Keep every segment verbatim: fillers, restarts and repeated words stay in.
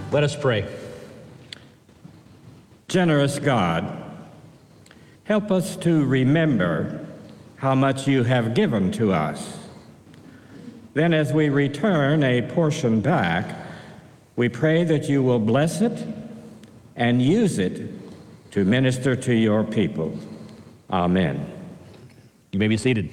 Let us pray. Generous God, help us to remember how much you have given to us. Then as we return a portion back, we pray that you will bless it and use it to minister to your people. Amen. You may be seated.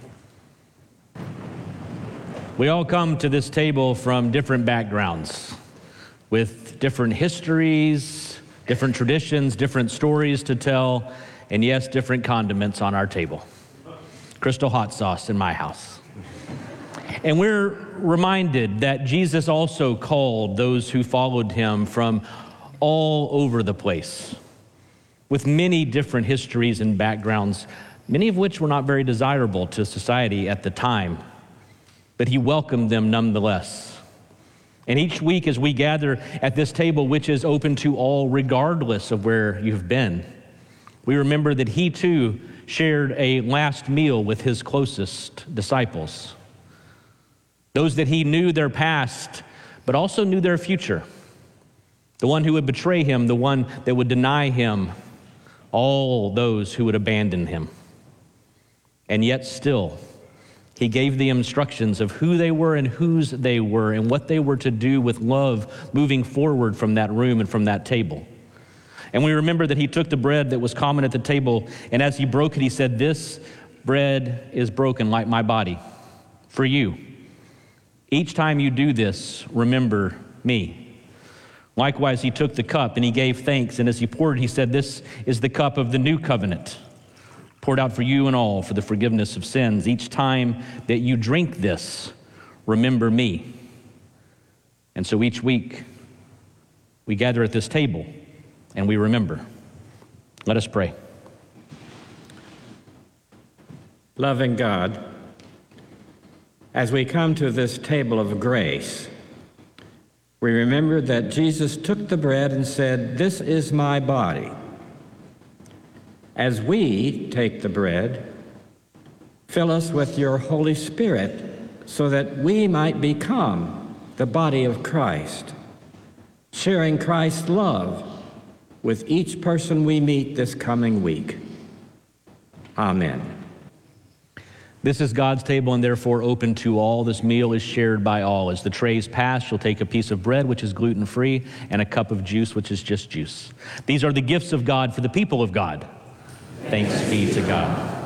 We all come to this table from different backgrounds, with different histories, different traditions, different stories to tell, and yes, different condiments on our table. Crystal hot sauce in my house. And we're reminded that Jesus also called those who followed him from all over the place, with many different histories and backgrounds, many of which were not very desirable to society at the time, but he welcomed them nonetheless. And each week as we gather at this table, which is open to all regardless of where you've been, we remember that he too shared a last meal with his closest disciples, those that he knew their past, but also knew their future, the one who would betray him, the one that would deny him, all those who would abandon him. And yet still, he gave the instructions of who they were and whose they were and what they were to do with love moving forward from that room and from that table. And we remember that he took the bread that was common at the table, and as he broke it, he said, "This bread is broken like my body for you. Each time you do this, remember me." Likewise, he took the cup and he gave thanks, and as he poured it, he said, "This is the cup of the new covenant, poured out for you and all for the forgiveness of sins. Each time that you drink this, remember me." And so each week, we gather at this table and we remember. Let us pray. Loving God, as we come to this table of grace, we remember that Jesus took the bread and said, "This is my body." As we take the bread, fill us with your Holy Spirit so that we might become the body of Christ, sharing Christ's love with each person we meet this coming week. Amen. This is God's table and therefore open to all. This meal is shared by all. As the trays pass, you'll take a piece of bread, which is gluten-free, and a cup of juice, which is just juice. These are the gifts of God for the people of God. Thanks be to God.